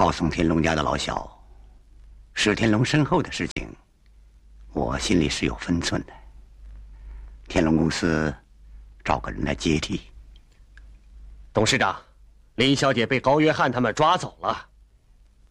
告宋天龙家的老小，史天龙身后的事情，我心里是有分寸的。天龙公司找个人来接替。 董事长，林小姐被高约翰他们抓走了。